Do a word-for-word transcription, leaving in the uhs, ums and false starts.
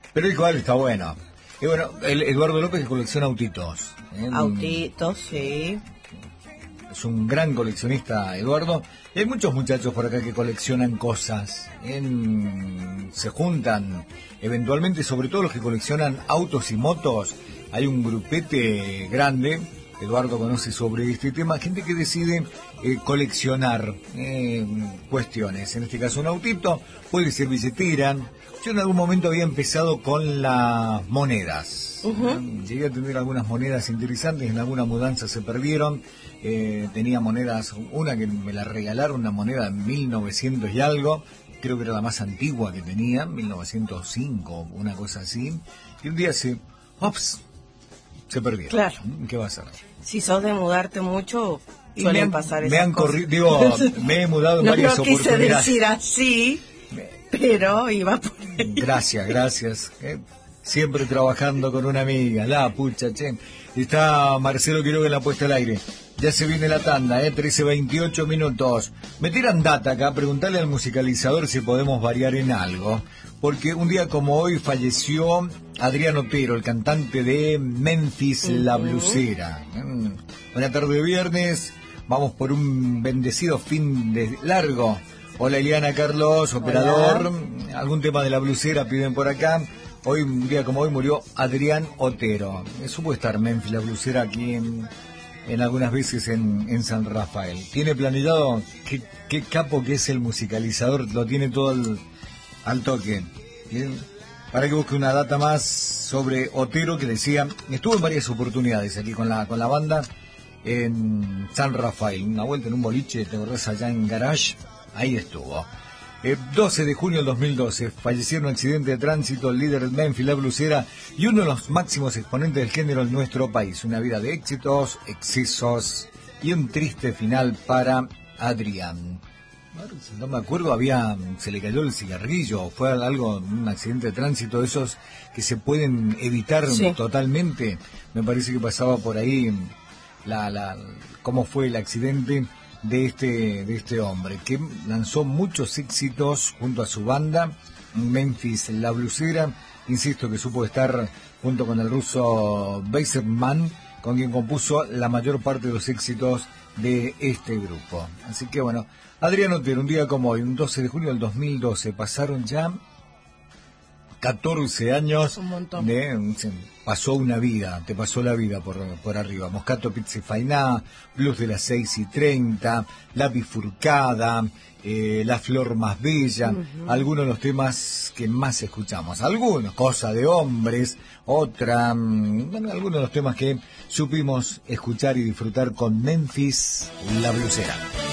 Pero el cual está bueno. Y bueno, el Eduardo López colecciona autitos. ¿eh? Autitos, sí. Es un gran coleccionista, Eduardo. Y hay muchos muchachos por acá que coleccionan cosas. En... Se juntan eventualmente, sobre todo los que coleccionan autos y motos. Hay un grupete grande. Eduardo conoce sobre este tema. Gente que decide eh, coleccionar eh, cuestiones. En este caso un autito, puede ser billetera. Yo en algún momento había empezado con las monedas. Uh-huh. Llegué a tener algunas monedas interesantes, en alguna mudanza se perdieron. Eh, tenía monedas, una que me la regalaron, una moneda de mil novecientos y algo, creo que era la más antigua que tenía, mil novecientos cinco, una cosa así. Y un día se, ops, se perdieron. Claro. ¿Qué va a hacer? Si sos de mudarte mucho, suelen me, pasar me esas han cosas. corrido, digo, me he mudado en no varias lo quise oportunidades. decir así, pero iba por ahí. Gracias, gracias. Eh, siempre trabajando con una amiga, la pucha, che. Está Marcelo Quiroga en la puesta al aire. Ya se viene la tanda, eh, trece veintiocho minutos. Me tiran data acá, preguntarle al musicalizador si podemos variar en algo. Porque un día como hoy falleció Adrián Otero, el cantante de Memphis, uh-huh. La Blusera. Mm. Buena tarde de viernes, vamos por un bendecido fin de largo. Hola Eliana, Carlos, operador. Hola. Algún tema de La Blusera piden por acá. Hoy, un día como hoy, murió Adrián Otero. Supo estar Memphis, La Blusera, aquí en, en algunas veces en, en San Rafael. Tiene planillado, qué, qué capo que es el musicalizador, lo tiene todo al, al toque. Bien. Para que busque una data más sobre Otero, que decía, estuvo en varias oportunidades aquí con la con la banda en San Rafael. Una vuelta en un boliche, te acordás, allá en Garage, ahí estuvo. Eh, doce de junio del dos mil doce, falleció en un accidente de tránsito el líder del Memphis, La Blusera, y uno de los máximos exponentes del género en nuestro país. Una vida de éxitos, excesos y un triste final para Adrián. No me acuerdo, había se le cayó el cigarrillo, fue algo, un accidente de tránsito de esos que se pueden evitar sí. totalmente. Me parece que pasaba por ahí la, la cómo fue el accidente de este de este hombre, que lanzó muchos éxitos junto a su banda, Memphis, La Blusera. Insisto que supo estar junto con el ruso Beiserman, con quien compuso la mayor parte de los éxitos de este grupo. Así que bueno, Adrián Otero, un día como hoy, un doce de junio del dos mil doce, pasaron ya catorce años. Un montón. De, pasó una vida, te pasó la vida por, por arriba. Moscato Pizza y Fainá, Blues de las seis y treinta, La Bifurcada, eh, La Flor Más Bella, uh-huh. algunos de los temas que más escuchamos. Algunos, Cosa de Hombres, otra, bueno, algunos de los temas que supimos escuchar y disfrutar con Memphis, La Blusera.